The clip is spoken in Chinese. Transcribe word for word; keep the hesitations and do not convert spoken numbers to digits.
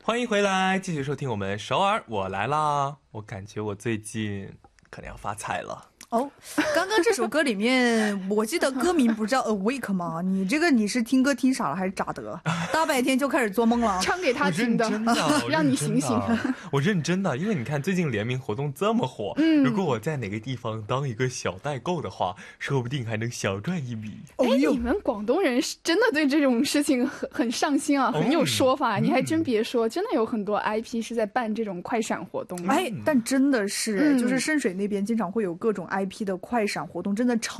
欢迎回来，继续收听我们首尔我来啦。我感觉我最近可能要发财了。 哦，刚刚这首歌里面我记得歌名不是叫 Awake 吗？你这个你是听歌听傻了还是咋的？大白天就开始做梦了， 唱给他听的，让你醒醒。 我认真的，因为你看最近联名活动这么火，嗯，如果我在哪个地方当一个小代购的话，说不定还能小赚一笔。 哎，你们广东人是真的对这种事情很很上心啊，很有说法。你还真别说，真的有很多 I P 是在办这种快闪活动的。 哎，但真的是，就是深水那边经常会有各种 I P 的快闪活动，真的超